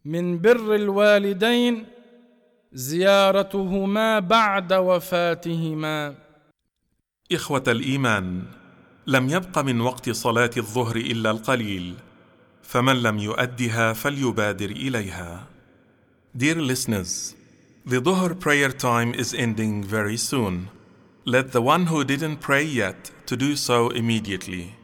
من بر الوالدين زيارتهما بعد وفاتهما. إخوة الإيمان، لم يبق من وقت صلاة الظهر إلا القليل، فمن لم يؤدها فليبادر إليها. Dear listeners, the Dhuhr prayer time is ending very soon. Let the one who didn't pray yet to do so immediately.